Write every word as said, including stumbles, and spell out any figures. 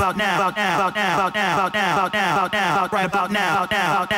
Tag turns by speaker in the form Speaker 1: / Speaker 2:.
Speaker 1: about now, about now, about now, about now, about now, about now, about now, right about now, about now, about now.